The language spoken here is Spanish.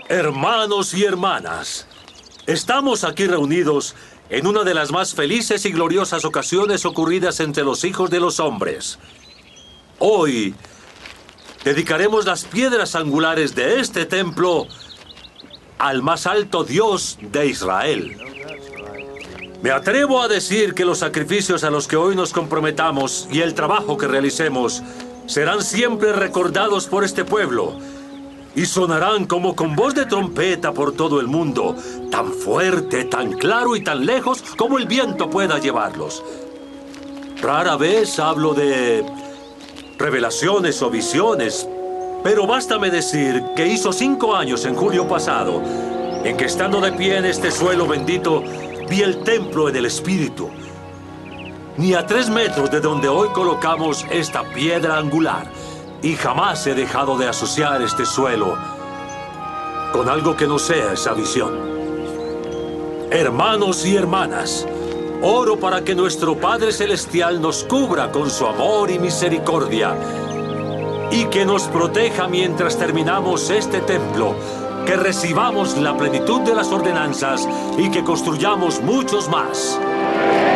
Hermanos y hermanas, estamos aquí reunidos en una de las más felices y gloriosas ocasiones ocurridas entre los hijos de los hombres. Hoy dedicaremos las piedras angulares de este templo al más alto Dios de Israel. Me atrevo a decir que los sacrificios a los que hoy nos comprometamos y el trabajo que realicemos serán siempre recordados por este pueblo y sonarán como con voz de trompeta por todo el mundo, tan fuerte, tan claro y tan lejos como el viento pueda llevarlos. Rara vez hablo de revelaciones o visiones, pero bástame decir que hizo 5 años en julio pasado, en que estando de pie en este suelo bendito, vi el templo en el Espíritu. Ni a 3 metros de donde hoy colocamos esta piedra angular, y jamás he dejado de asociar este suelo con algo que no sea esa visión. Hermanos y hermanas, oro para que nuestro Padre Celestial nos cubra con su amor y misericordia y que nos proteja mientras terminamos este templo, que recibamos la plenitud de las ordenanzas y que construyamos muchos más.